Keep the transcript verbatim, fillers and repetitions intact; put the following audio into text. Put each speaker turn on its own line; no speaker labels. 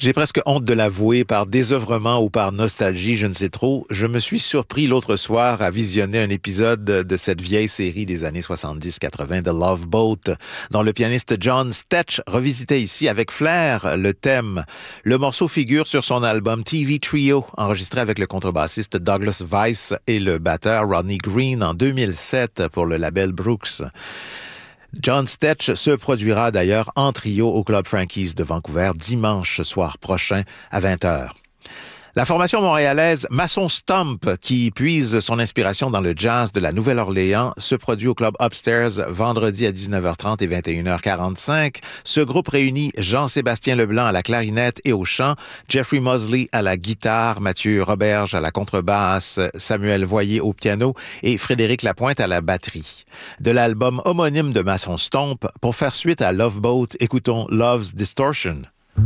J'ai presque honte de l'avouer, par désœuvrement ou par nostalgie, je ne sais trop. Je me suis surpris l'autre soir à visionner un épisode de cette vieille série des années soixante-dix quatre-vingt, The Love Boat, dont le pianiste John Stetch revisitait ici avec flair le thème. Le morceau figure sur son album T V Trio, enregistré avec le contrebassiste Douglas Weiss et le batteur Rodney Green en deux mille sept pour le label Brooks. John Stetch se produira d'ailleurs en trio au Club Frankie's de Vancouver dimanche soir prochain à vingt heures. La formation montréalaise Maçon Stomp, qui puise son inspiration dans le jazz de la Nouvelle-Orléans, se produit au Club Upstairs vendredi à dix-neuf heures trente et vingt et une heures quarante-cinq. Ce groupe réunit Jean-Sébastien Leblanc à la clarinette et au chant, Jeffrey Mosley à la guitare, Mathieu Roberge à la contrebasse, Samuel Voyer au piano et Frédéric Lapointe à la batterie. De l'album homonyme de Maçon Stomp, pour faire suite à Love Boat, écoutons Love's Distortion.